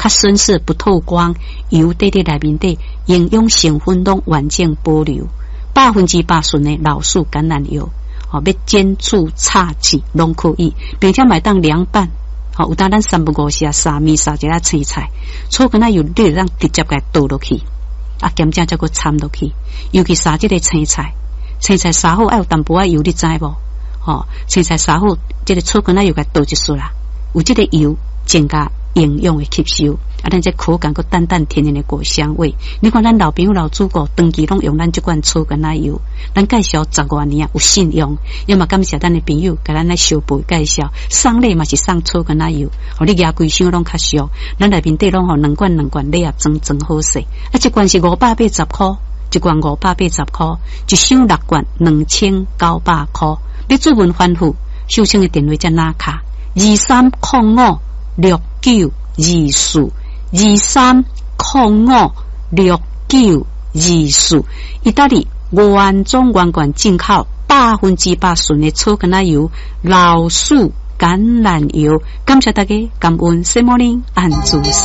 较深色不透光，油在内面底，营养成分拢完整保留，100%纯的老树橄榄油，要煎煮炒煎拢可以，并且买当凉拌。有当咱3不5时沙米沙一下青菜，醋橄榄油你让直接给倒落去，咸酱再个掺落去，尤其沙这个青菜沙好要有淡薄仔油，你知无？青菜沙好，这个醋橄榄油给倒一丝啦，有这个油增加营养的吸收，咱这口感个淡淡甜甜的果香味。你看咱老朋友老祖国长期拢用咱这款醋橄榄油，咱介绍10多年有信用，也嘛感谢咱的朋友给咱来小辈介绍，送礼嘛是送醋橄榄油，你牙规箱拢较俗，咱内面底拢2罐礼盒装好势，这罐是580块，一罐580块，一箱6罐2900块。你注文反复，收听的电话在哪卡？23056924，23056924，意大利原装原罐进口100%纯的醋橄榄油，老树橄榄油。感谢大家，感恩 Good morning， 按住。